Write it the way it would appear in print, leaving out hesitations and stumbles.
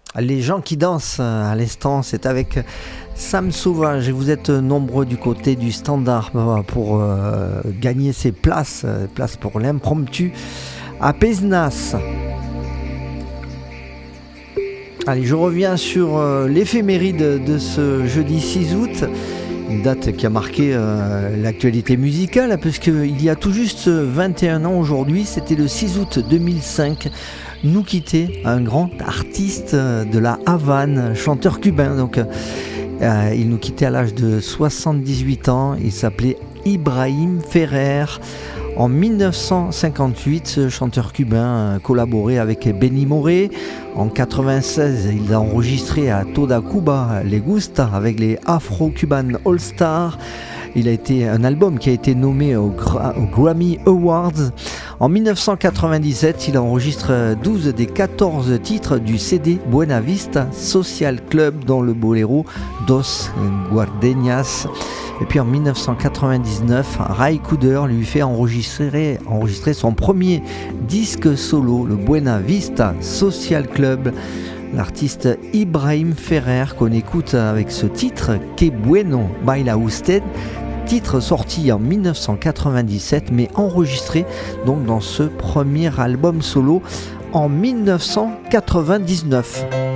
Les gens qui dansent à l'instant, c'est avec Sam Sauvage et vous êtes nombreux du côté du standard pour gagner ces places pour l'impromptu à Pézenas. Allez, je reviens sur l'éphéméride de ce jeudi 6 août, une date qui a marqué l'actualité musicale, puisqu'il y a tout juste 21 ans aujourd'hui, c'était le 6 août 2005, nous quittait un grand artiste de la Havane, chanteur cubain. Donc, il nous quittait à l'âge de 78 ans, il s'appelait Ibrahim Ferrer. En 1958, ce chanteur cubain collaborait avec Benny Moré. En 1996, il a enregistré à Toda Cuba Les Gusta avec les Afro-Cuban All-Stars. Il a été un album qui a été nommé au Grammy Awards. En 1997, il enregistre 12 des 14 titres du CD Buena Vista Social Club dans le boléro Dos Guardeñas. Et puis en 1999, Ray Cooder lui fait enregistrer son premier disque solo, le Buena Vista Social Club. L'artiste Ibrahim Ferrer qu'on écoute avec ce titre, Que Bueno Baila Usted, titre sorti en 1997 mais enregistré donc dans ce premier album solo en 1999.